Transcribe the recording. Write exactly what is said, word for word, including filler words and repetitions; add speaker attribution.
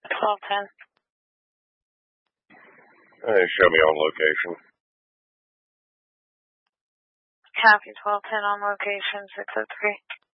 Speaker 1: twelve ten.
Speaker 2: Hey, show me on location.
Speaker 1: Copy twelve ten on location, six oh three.